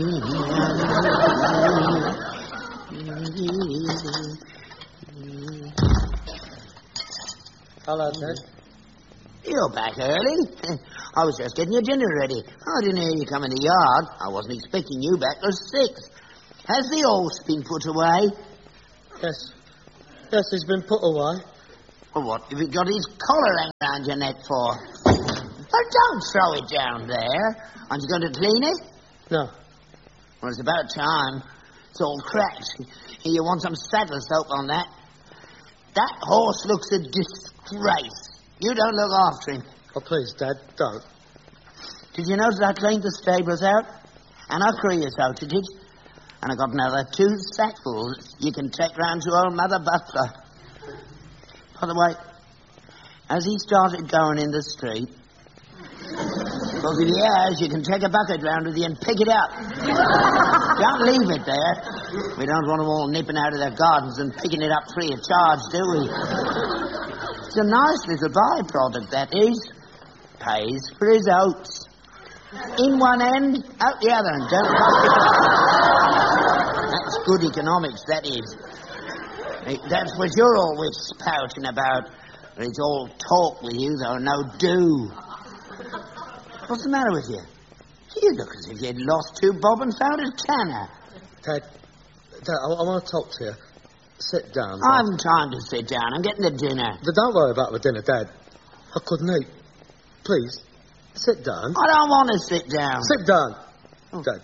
Hello, Dad. You're back early. I was just getting your dinner ready. I didn't hear you come in the yard. I wasn't expecting you back till 6. Has the horse been put away? Yes. Yes, he's been put away. Well, what have you got his collar hanging round your neck for? Oh, don't throw it down there. Aren't you going to clean it? No. Well, it's about time. It's all cracked. Here, you want some saddle soap on that. That horse looks a disgrace. You don't look after him. Oh, please, Dad, don't. Did you notice I cleaned the stables out? And I creosoted it. And I got another 2 sackfuls you can take round to old Mother Butler. By the way, has he started going in the street? Because if he has, you can take a bucket round with you and pick it up. Don't leave it there. We don't want them all nipping out of their gardens and picking it up free of charge, do we? It's a nice little byproduct, that is. Pays for his oats. In one end, out the other, and don't cost it. That's good economics, that is. That's what you're always spouting about. But it's all talk with you, though no do. What's the matter with you? You look as if you'd lost 2 bob and found a tanner. Dad, I want to talk to you. Sit down. I haven't time to sit down. I'm getting the dinner. Don't worry about the dinner, Dad. I couldn't eat. Please, sit down. I don't want to sit down. Sit down. Oh. Dad,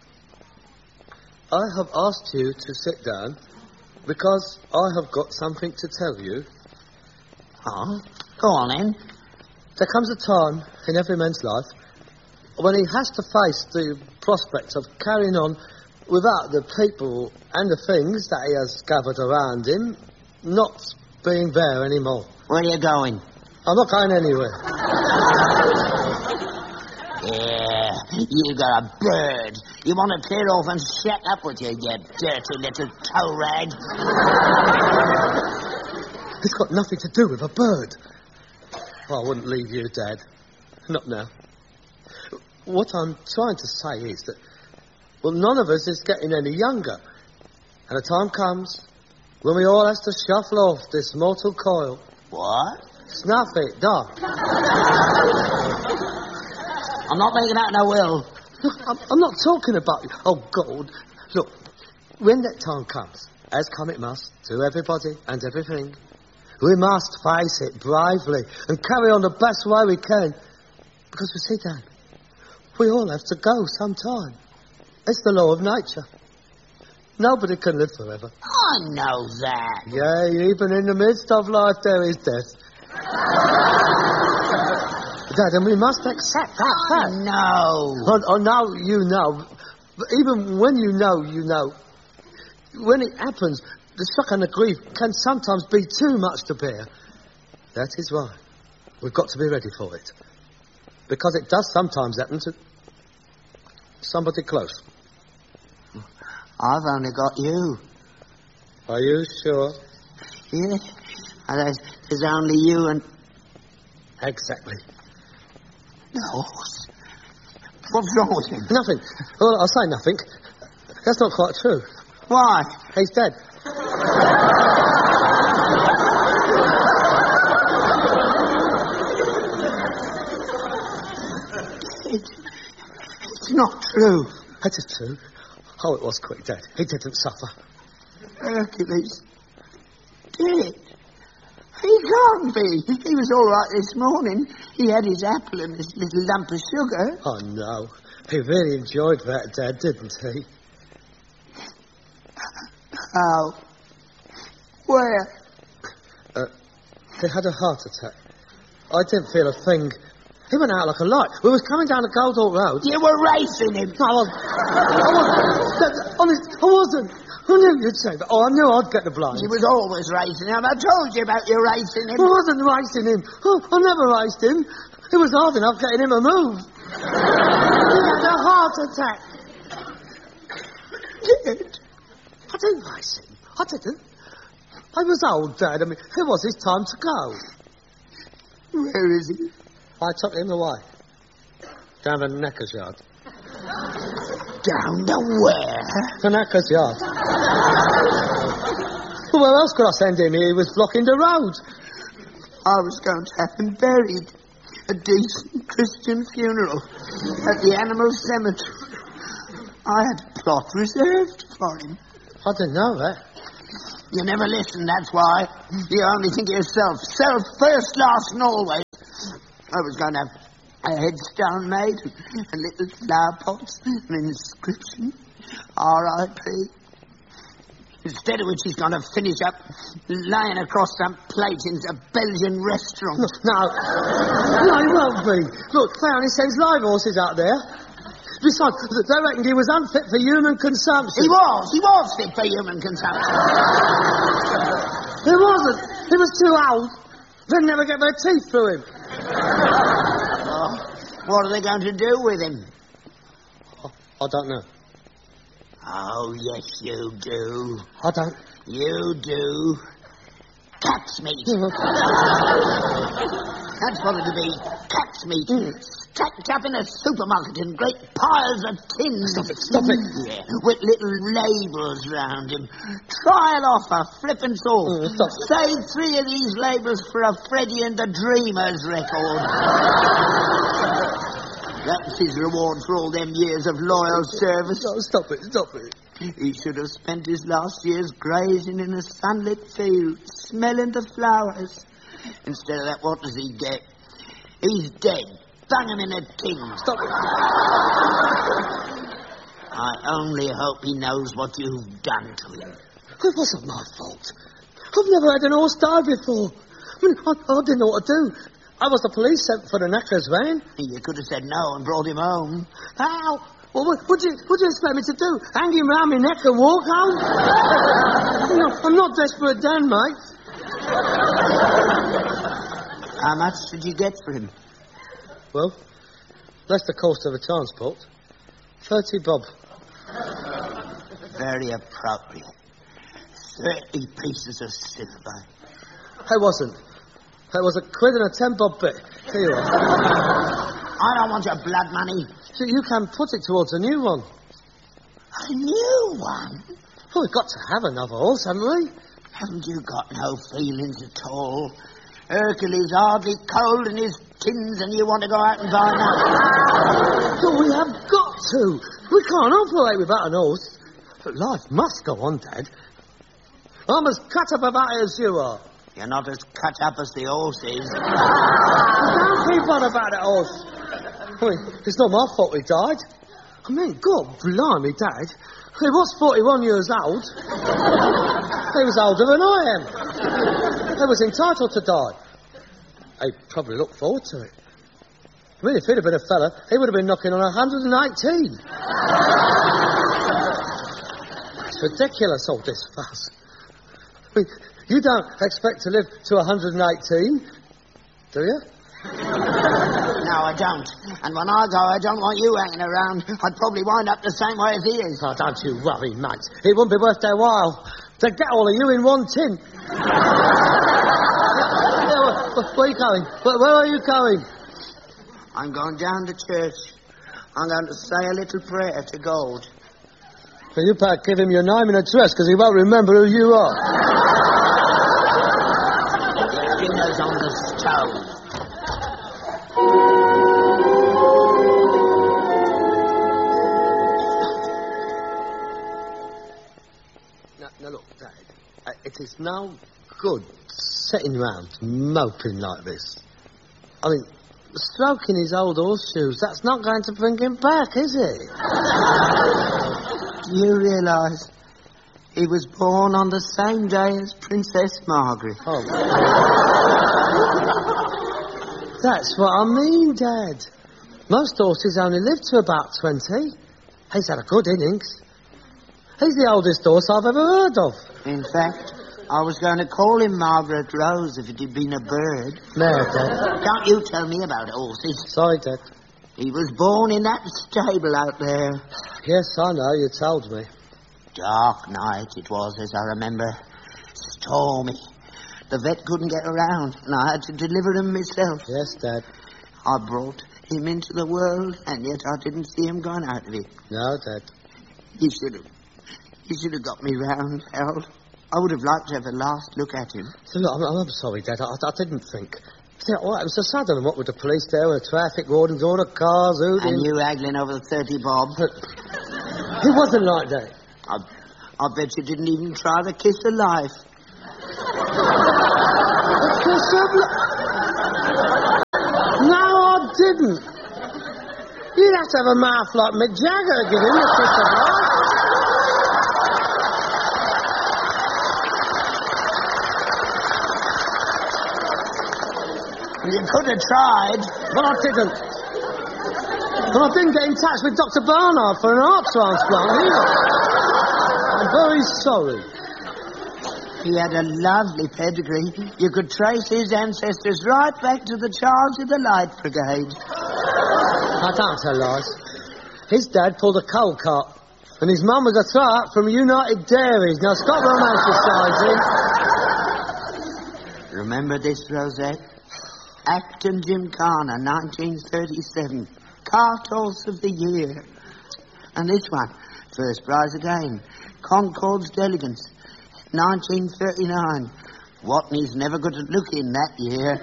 I have asked you to sit down because I have got something to tell you. Oh? Go on, then. There comes a time in every man's life when he has to face the prospect of carrying on without the people and the things that he has gathered around him not being there anymore. Where are you going? I'm not going anywhere. Yeah, you got a bird. You want to clear off and shut up with you dirty little toe rag. It's got nothing to do with a bird. I wouldn't leave you, Dad. Not now. What I'm trying to say is that, well, none of us is getting any younger. And a time comes when we all have to shuffle off this mortal coil. What? Snuff it, dog. I'm not making out no will. Look, I'm not talking about you. Oh, God. Look, when that time comes, as come it must, to everybody and everything, we must face it bravely and carry on the best way we can. Because we see, Dad, we all have to go sometime. It's the law of nature. Nobody can live forever. I know that. Yeah, even in the midst of life there is death. Dad, and we must accept that fact. No. Oh, now you know. But even when you know, you know. When it happens, the shock and the grief can sometimes be too much to bear. That is why we've got to be ready for it. Because it does sometimes happen to somebody close. I've only got you. Are you sure? Yeah. There's only you and... Exactly. No. What's wrong with him? Nothing. Well, I'll say nothing. That's not quite true. Why? He's dead. It's not true. That is true. Oh, it was quick, Dad. He didn't suffer. Hercules. Dead. He can't be. He was all right this morning. He had his apple and his little lump of sugar. Oh, no. He really enjoyed that, Dad, didn't he? How? Where? He had a heart attack. I didn't feel a thing. He went out like a light. We was coming down the Goldhawk Road. You were racing him. No, I wasn't. Honest, I wasn't. I knew you'd say that. Oh, I knew I'd get the blind. He was always racing him. I told you about you racing him. I wasn't racing him. Oh, I never raced him. It was hard enough getting him to move. He had a heart attack. Dead. I didn't race him. I didn't. I was old, Dad. I mean, it was his time to go. Where is he? I took him away. Down the Neckers yard. Down to where? The knacker's yard. Well, where else could I send him? He was blocking the road. I was going to have him buried. A decent Christian funeral at the animal cemetery. I had a plot reserved for him. I didn't know that. You never listen, that's why. You only think of yourself. Self first, last, and always. I was going to have a headstone made and little flower pots and an inscription. R.I.P. Instead of which he's going to finish up lying across some plate in a Belgian restaurant. No, he won't be. Look, they only sends live horses out there. Besides, they reckoned he was unfit for human consumption. He was fit for human consumption. He wasn't. He was too old. They'd never get their teeth through him. Oh, what are they going to do with him? I don't know. Oh, yes, you do. I don't. You do. Cat's meat. That's what it'll be. Cat's meat. Stacked up in a supermarket in great piles of tins. Stop it. Yeah, with little labels round him. Trial offer, flippin' all. Save 3 of these labels for a Freddie and the Dreamers record. That's his reward for all them years of loyal service. No, stop it. He should have spent his last years grazing in a sunlit field, smelling the flowers. Instead of that, what does he get? He's dead. Bang him in a tin. Stop it. I only hope he knows what you've done to him. It wasn't my fault. I've never had an horse die before. I mean, I didn't know what to do. I was the police sent for the knacker's van. You could have said no and brought him home. How? Well, what do you expect me to do? Hang him round my neck and walk home? No, I'm not desperate then, mate. How much did you get for him? Well, less the cost of the transport. 30 bob. Very appropriate. 30 pieces of silver. It wasn't. It was a quid and a 10 bob bit. Here you are. I don't want your blood money. So you can put it towards a new one. A new one? Well, we've got to have another horse, haven't we? Haven't you got no feelings at all? Hercules hardly cold in his tins and you want to go out and buy another? But we have got to. We can't operate without an horse. But life must go on, Dad. I'm as cut up about it as you are. You're not as cut up as the horse is. Don't keep on about that horse. I mean, it's not my fault he died. I mean, God blimey, Dad. He was 41 years old. He was older than I am. He was entitled to die. He probably looked forward to it. I mean, if he'd have been a fella, he would have been knocking on 118. It's ridiculous, all this fuss. I mean, you don't expect to live to 118, do you? No, I don't. And when I go, I don't want you hanging around. I'd probably wind up the same way as he is. Oh, don't you worry, mate. It wouldn't be worth their while to get all of you in one tin. Where are you going? Where are you going? I'm going down to church. I'm going to say a little prayer to God. Well, you better give him your name and address, because he won't remember who you are. Dinner's on the stove. Now look, Dad, it is no good sitting round moping like this. I mean, stroking his old horseshoes, that's not going to bring him back, is it? Do you realise he was born on the same day as Princess Margaret? Oh. That's what I mean, Dad. Most horses only live to about 20. He's had a good innings. He's the oldest horse I've ever heard of. In fact, I was going to call him Margaret Rose if it had been a bird. No, Dad. Don't you tell me about horses. Sorry, Dad. He was born in that stable out there. Yes, I know, you told me. Dark night it was, as I remember. Stormy. The vet couldn't get around, and I had to deliver him myself. Yes, Dad. I brought him into the world, and yet I didn't see him going out of it. No, Dad. He should have got me round, Harold. I would have liked to have a last look at him. So, look, I'm sorry, Dad. I didn't think. See, what happened so sudden? What with the police there, with the traffic wardens, all the cars, hooting. And you haggling over the 30 bob. It wasn't like that. I bet you didn't even try the kiss of life. The kiss of life? No, I didn't. You'd have to have a mouth like Mick Jagger to give him the kiss of life. You could have tried. But I didn't. But I didn't get in touch with Dr. Barnard for an heart transplant either. I'm very sorry. He had a lovely pedigree. You could trace his ancestors right back to the Charles of the Light Brigade. I can't tell lies. His dad pulled a coal cart, and his mum was a throw-up from United Dairies. Now stop romanticising. Remember this, Rosette? Acton Gymkhana, 1937. Cart Horse of the Year. And this one, first prize again. Concords d'Elegance, 1939. Watney's never got a look in that year.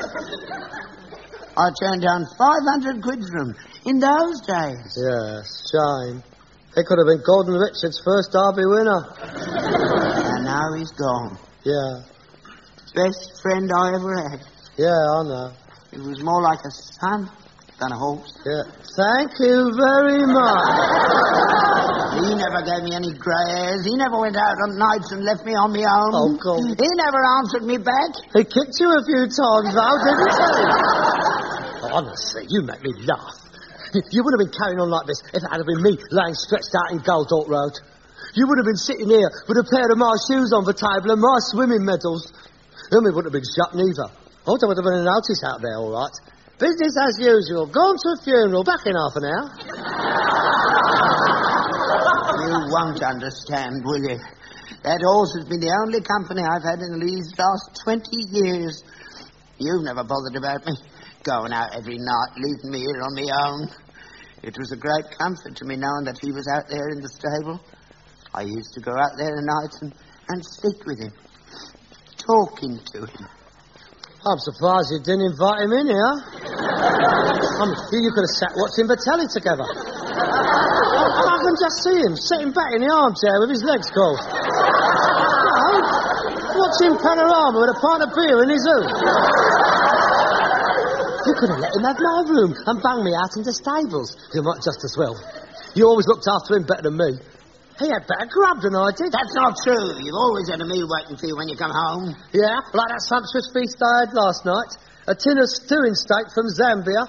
I turned down 500 quid for him in those days. Yes, shame. He could have been Gordon Richards' first Derby winner. And now he's gone. Yeah. Best friend I ever had. Yeah, I know. It was more like a son than a horse. Yeah. Thank you very much. He never gave me any grey hairs. He never went out on nights and left me on my own. Oh, God. He never answered me back. He kicked you a few times, though, didn't he? Honestly, you make me laugh. You would have been carrying on like this if it had been me laying stretched out in Goldort Road. You would have been sitting here with a pair of my shoes on the table and my swimming medals. And we wouldn't have been shut neither. I would have been a notice out there, all right. Business as usual. Gone to a funeral. Back in half an hour. You won't understand, will you? That horse has been the only company I've had in these last 20 years. You've never bothered about me. Going out every night, leaving me here on my own. It was a great comfort to me knowing that he was out there in the stable. I used to go out there at night and sit with him, talking to him. I'm surprised you didn't invite him in here. You could have sat watching the telly together. I can just see him sitting back in the armchair with his legs crossed. Watching Panorama with a pint of beer in his room. You could have let him have my room and bung me out into stables. You might just as well. You always looked after him better than me. He had better grub than I did. That's not true. You've always had a meal waiting for you when you come home. Yeah, like that sumptuous feast I had last night. A tin of stewing steak from Zambia.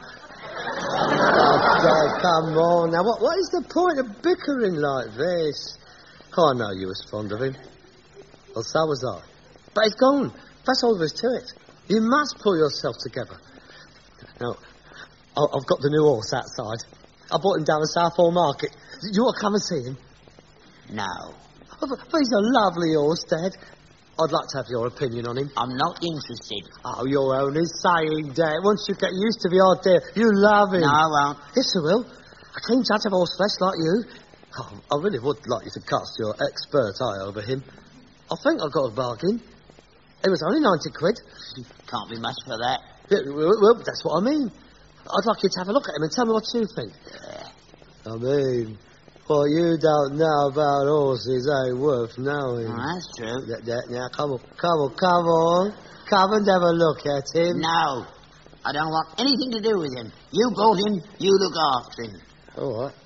Oh, come on. Now, what is the point of bickering like this? Oh, I know you was fond of him. Well, so was I. But he's gone. That's all there is to it. You must pull yourself together. Now, I've got the new horse outside. I bought him down the Southall Market. Do you want to come and see him? No. Oh, but he's a lovely horse, Dad. I'd like to have your opinion on him. I'm not interested. Oh, you're only saying, Dad. Once you get used to the idea, you love him. No, I won't. Yes, I will. A keen judge of horse flesh like you. Oh, I really would like you to cast your expert eye over him. I think I got a bargain. It was only 90 quid. Can't be much for that. Yeah, well, that's what I mean. I'd like you to have a look at him and tell me what you think. I mean, what you don't know about horses ain't worth knowing. Oh, that's true. Now, come on. Come and have a look at him. No. I don't want anything to do with him. You bought him, you look after him. All right.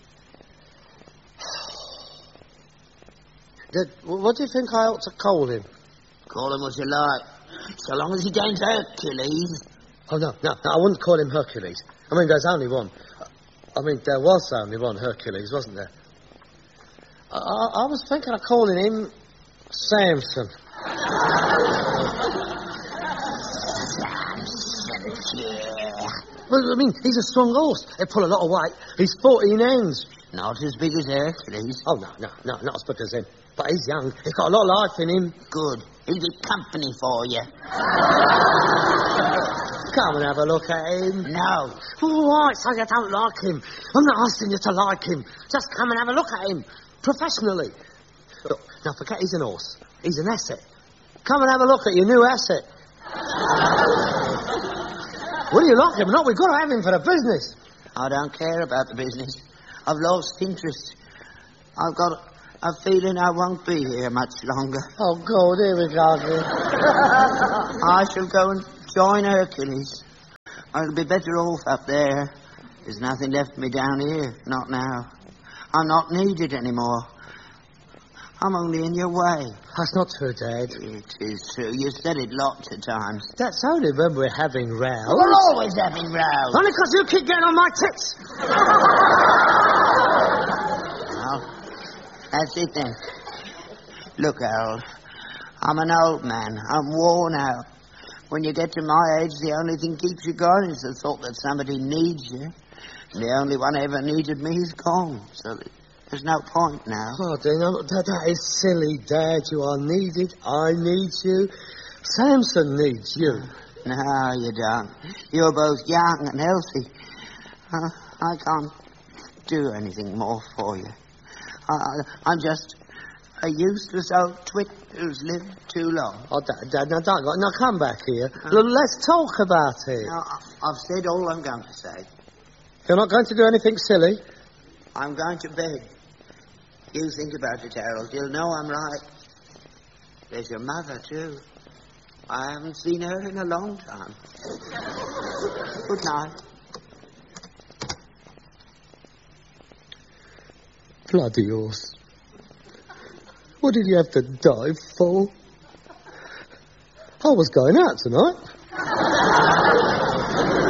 What do you think I ought to call him? Call him what you like. So long as he ain't Hercules. Oh, no, I wouldn't call him Hercules. I mean, there's only one. There was only one Hercules, wasn't there? I was thinking of calling him Samson. Samson, yeah. Well, I mean, he's a strong horse. He'll pull a lot of weight. He's 14 hands. Not as big as Hercules. Oh, no, not as big as him. But he's young. He's got a lot of life in him. Good. He'll be company for you. Come and have a look at him. No. All right, so you don't like him. I'm not asking you to like him. Just come and have a look at him. Professionally. Look, now forget he's an horse. He's an asset. Come and have a look at your new asset. Whether you like him or not, we've got to have him for the business. I don't care about the business. I've lost interest. I've got a feeling I won't be here much longer. Oh, God, here we go again. I shall go and join Hercules. I'll be better off up there. There's nothing left for me down here. Not now. I'm not needed anymore. I'm only in your way. That's not true, Dad. It is true. You said it lots of times. That's only when we're having rows. We're always having rows. Only because you keep getting on my tits. Well, that's it then. Look, Harold, I'm an old man. I'm worn out. When you get to my age, the only thing keeps you going is the thought that somebody needs you. And the only one ever needed me is gone. So there's no point now. Oh, dear, no, that is silly, Dad. You are needed. I need you. Samson needs you. No, you don't. You're both young and healthy. I can't do anything more for you. I'm just a useless old twit who's lived too long. Oh, Dad, now come back here. Look, let's talk about it. No, I've said all I'm going to say. You're not going to do anything silly? I'm going to bed. You think about it, Harold. You'll know I'm right. There's your mother, too. I haven't seen her in a long time. Good night. Bloody horse. What did you have to die for? I was going out tonight.